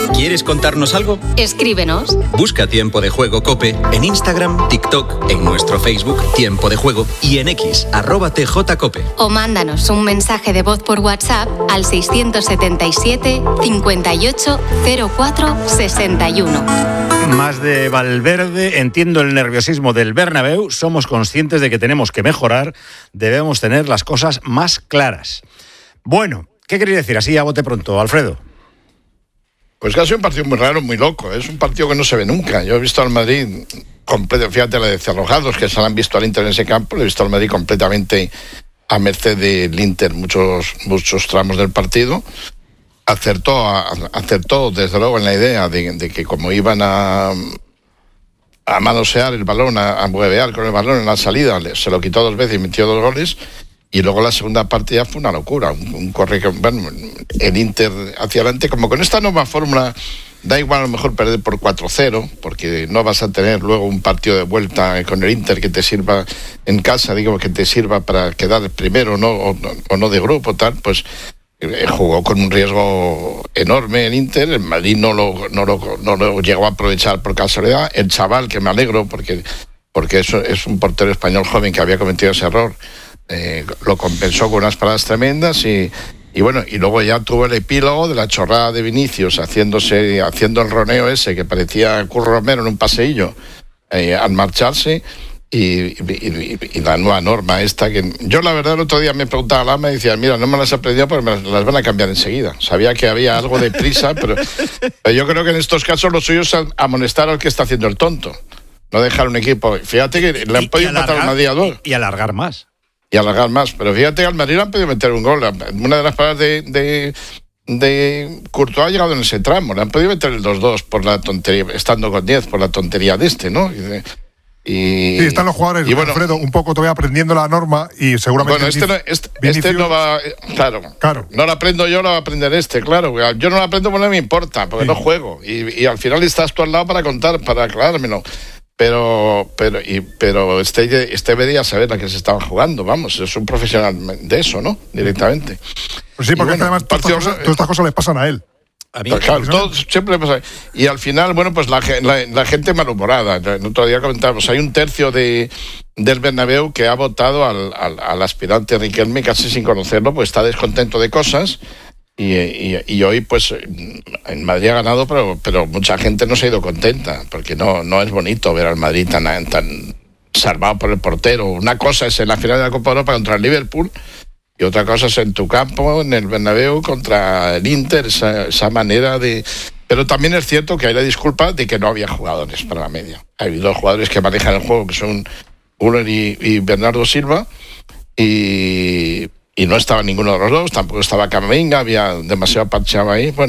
¿Quieres contarnos algo? Escríbenos. Busca Tiempo de Juego COPE en Instagram, TikTok, en nuestro Facebook Tiempo de Juego y en X, @TJCOPE. O mándanos un mensaje de voz por WhatsApp al 677 58 04 61. Más de Valverde, entiendo el nerviosismo del Bernabéu, somos conscientes de que tenemos que mejorar, debemos tener las cosas más claras. Bueno, ¿qué queréis decir así a bote pronto, Alfredo? Pues que ha sido un partido muy raro, muy loco. Es un partido que no se ve nunca. Yo he visto al Madrid completo, fíjate la de Cerrojados, que se la han visto al Inter en ese campo, le he visto al Madrid completamente a merced del Inter muchos tramos del partido. Acertó desde luego en la idea de que como iban a manosear el balón, a huevear con el balón en la salida, se lo quitó 2 veces y metió 2 goles. Y luego la segunda parte ya fue una locura, un corre que, bueno, el Inter hacia adelante, como con esta nueva fórmula da igual a lo mejor perder por 4-0, porque no vas a tener luego un partido de vuelta con el Inter que te sirva en casa, digo, que te sirva para quedar primero o no de grupo, tal, pues jugó con un riesgo enorme el Inter. El Madrid no lo llegó a aprovechar por casualidad. El chaval, que me alegro porque eso es un portero español joven que había cometido ese error, lo compensó con unas paradas tremendas y bueno, y luego ya tuvo el epílogo de la chorrada de Vinicius haciendo el roneo ese que parecía Curro Romero en un paseillo al marcharse. Y la nueva norma esta que yo la verdad el otro día me preguntaba a Lama y decía, mira, no me las he aprendido porque me las van a cambiar enseguida. Sabía que había algo de prisa, pero yo creo que en estos casos lo suyo es amonestar al que está haciendo el tonto, no dejar un equipo. Fíjate que le han podido empatar al Madrid a 2 y alargar más, pero fíjate que al Madrid le han podido meter un gol. Una de las palabras de Courtois ha llegado en ese tramo, le han podido meter el 2-2 por la tontería, estando con 10 por la tontería de ¿no? Sí, están los jugadores, bueno, Alfredo, un poco todavía aprendiendo la norma y seguramente... Bueno, este no va... Claro. No lo aprendo yo, lo va a aprender claro. Yo no lo aprendo porque no me importa, porque no juego. Y al final estás tú al lado para aclarármelo. Pero este debería saber a qué se estaba jugando, vamos. Es un profesional de eso, ¿no? Directamente. Pues sí, porque además todas estas cosas le pasan a él. Claro, todo siempre pasa. Y al final, bueno, pues la gente malhumorada. El otro día comentábamos, hay un tercio del Bernabéu que ha votado al aspirante Riquelme casi sin conocerlo, pues está descontento de cosas. Y hoy, pues, en Madrid ha ganado, pero mucha gente no se ha ido contenta, porque no es bonito ver al Madrid tan salvado por el portero. Una cosa es en la final de la Copa de Europa contra el Liverpool, y otra cosa es en tu campo, en el Bernabéu, contra el Inter, esa manera de... Pero también es cierto que hay la disculpa de que no había jugadores para la media. Ha habido jugadores que manejan el juego, que son Müller y Bernardo Silva, y no estaba ninguno de los dos, tampoco estaba Camavinga, había demasiado parcheado ahí. Bueno,